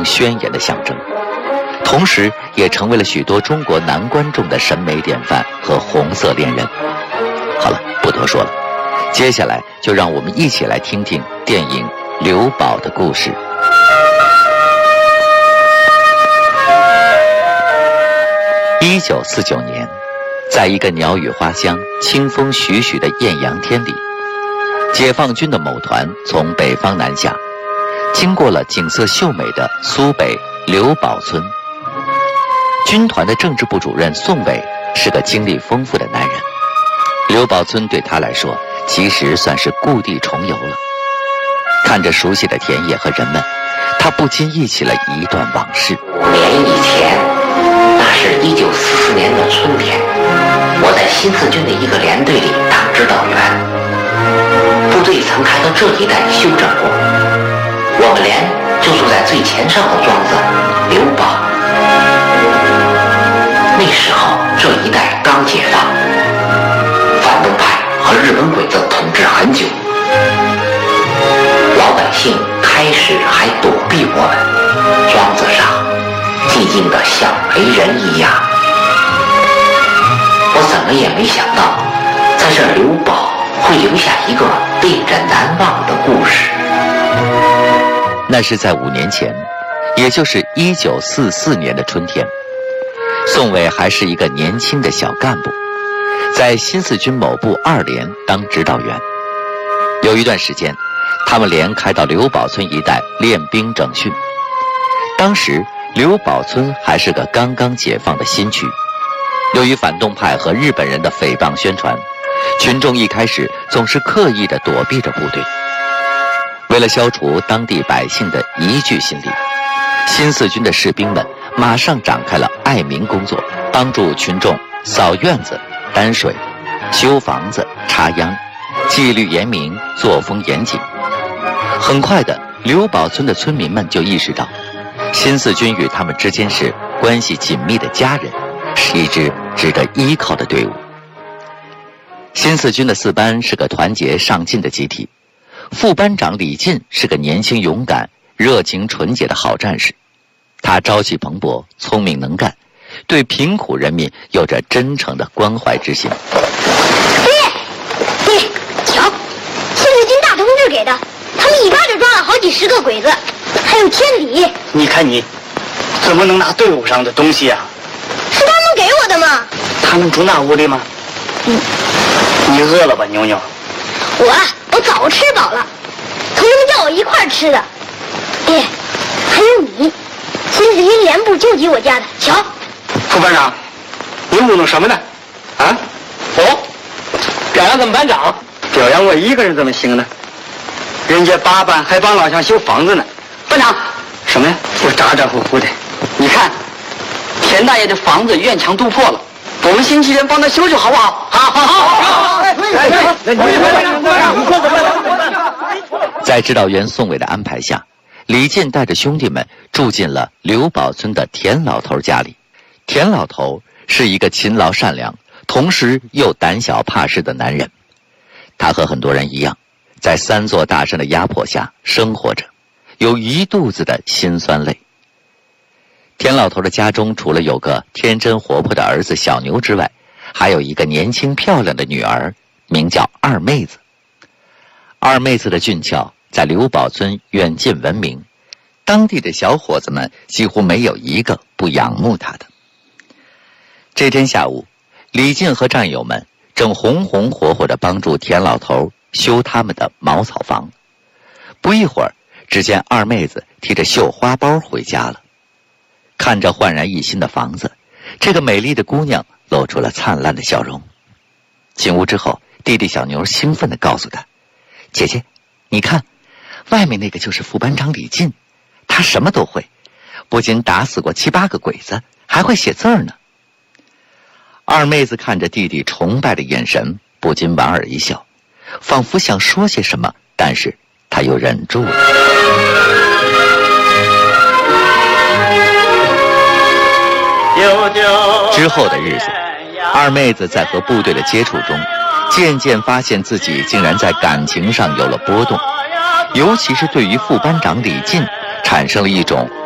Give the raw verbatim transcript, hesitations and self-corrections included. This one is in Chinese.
宣言的象征，同时也成为了许多中国男观众的审美典范和红色恋人。好了，不多说了，接下来就让我们一起来听听电影《刘宝》的故事。一九四九年，在一个鸟语花香、清风徐徐的艳阳天里，解放军的某团从北方南下，经过了景色秀美的苏北刘堡村。军团的政治部主任宋伟是个经历丰富的男人，刘堡村对他来说其实算是故地重游了。看着熟悉的田野和人们，他不禁忆起了一段往事。 五年以前，那是一九四四年的春天，我在新四军的一个连队里当指导员。部队曾开到这一带休整过，我们连就住在最前上的庄子刘堡。那时候这一带刚解放，反动派和日本鬼子统治很久，老百姓开始还躲避我们，庄子上寂静的像没人一样。我怎么也没想到，在这刘堡会留下一个令人难忘的故事。 那是在五年前，也就是一九四四年的春天，宋伟还是一个年轻的小干部，在新四军某部二连当指导员。有一段时间，他们连开到刘堡村一带练兵整训。当时刘堡村还是个刚刚解放的新区，由于反动派和日本人的诽谤宣传，群众一开始总是刻意地躲避着部队。为了消除当地百姓的疑惧心理，新四军的士兵们马上展开了爱民工作，帮助群众扫院子、担水、修房子、插秧，纪律严明，作风严谨。很快的，刘堡村的村民们就意识到，新四军与他们之间是关系紧密的家人，是一支值得依靠的队伍。新四军的四班是个团结上进的集体，副班长李进是个年轻勇敢、热情纯洁的好战士。他朝气蓬勃，聪明能干，对贫苦人民有着真诚的关怀之心。 爹，爹，瞧，新四军大同志给的，他们一把就抓了好几十个鬼子，还有天理。 你看你，怎么能拿队伍上的东西啊？ 是他们给我的吗？ 他们住那屋里吗？ 嗯。 你饿了吧，妞妞？ 我我早吃饱了，同志们叫我一块儿吃的。爹，还有你，新四军连部救济我家的，瞧。 副班长，你糊弄什么呢？啊？哦，表扬咱们班长？表扬我一个人怎么行呢？人家八班还帮老乡修房子呢。班长，什么呀？我咋咋呼呼的。你看，田大爷的房子院墙都破了，我们星期天帮他修修好不好？好，好，好，好。 在指导员宋伟的安排下，李进带着兄弟们住进了刘堡村的田老头家里。田老头是一个勤劳善良，同时又胆小怕事的男人。他和很多人一样，在三座大山的压迫下生活着，有一肚子的辛酸泪。田老头的家中除了有个天真活泼的儿子小牛之外，还有一个年轻漂亮的女儿，名叫二妹子。二妹子的俊俏在刘堡村远近闻名，当地的小伙子们几乎没有一个不仰慕她的。这天下午，李进和战友们正红红火火地帮助田老头修他们的茅草房。不一会儿，只见二妹子提着绣花包回家了。看着焕然一新的房子，这个美丽的姑娘露出了灿烂的笑容。进屋之后，弟弟小牛兴奋地告诉她：“姐姐，你看，外面那个就是副班长李进，他什么都会，不仅打死过七八个鬼子，还会写字呢。”二妹子看着弟弟崇拜的眼神，不禁莞尔一笑，仿佛想说些什么，但是她又忍住了。之后的日子，二妹子在和部队的接触中，渐渐发现自己竟然在感情上有了波动，尤其是对于副班长李进，产生了一种